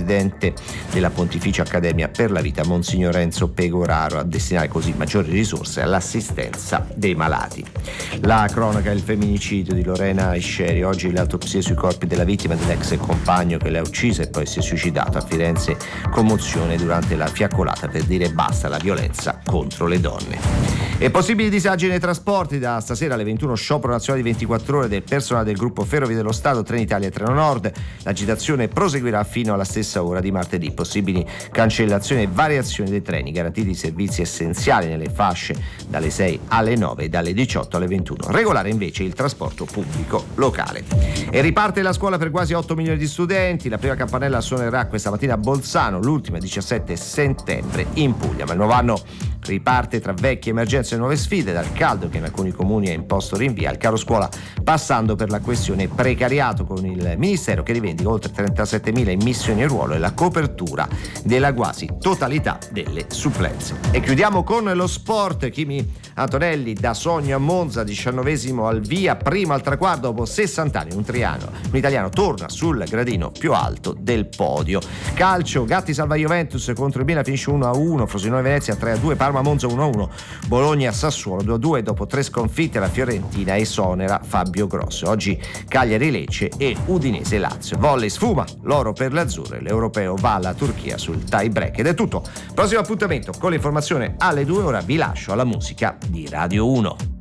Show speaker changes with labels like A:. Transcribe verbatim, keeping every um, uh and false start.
A: presidente della Pontificia Accademia per la Vita, Monsignor Enzo Pegoraro, a destinare così maggiori risorse all'assistenza dei malati. La cronaca del femminicidio di Lorena Isceri, oggi le autopsie sui corpi della vittima e dell'ex compagno che l'ha uccisa e poi si è suicidato. A Firenze commozione durante la fiaccolata per dire basta alla violenza contro le donne. E possibili disagi nei trasporti. Da stasera alle ventuno sciopero nazionale di ventiquattro ore del personale del gruppo Ferrovie dello Stato, Trenitalia e Trenonord. L'agitazione proseguirà fino alla stessa ora di martedì. Possibili cancellazioni e variazioni dei treni, garantiti i servizi essenziali nelle fasce dalle sei alle nove e dalle diciotto alle ventuno. Regolare invece il trasporto pubblico locale. E riparte la scuola per quasi otto milioni di studenti. La prima campanella suonerà questa mattina a Bolzano, l'ultima il diciassette settembre in Puglia. Ma il nuovo anno riparte tra vecchie emergenze e nuove sfide, dal caldo che in alcuni comuni ha imposto rinvii al caro scuola, passando per la questione precariato, con il Ministero che rivendica oltre trentasettemila immissioni in ruolo e la copertura della quasi totalità delle supplenze. E chiudiamo con lo sport. Kimi Antonelli da Sogno a Monza, diciannovesimo al via, primo al traguardo dopo sessanta anni. Un triano, un italiano torna sul gradino più alto del podio. Calcio, Gatti salva Juventus contro il Milan, finisce uno a uno, Frosinone Venezia tre a due, Parma Monza uno a uno, Bologna Sassuolo due a due, dopo tre sconfitte la Fiorentina esonera Fabio Grosso. Oggi Cagliari Lecce e Udinese Lazio. Volley sfuma l'oro per le azzurre, l'europeo va alla Turchia sul tie break. Ed è tutto, prossimo appuntamento con l'informazione alle due. Ora vi lascio alla musica di Radio uno.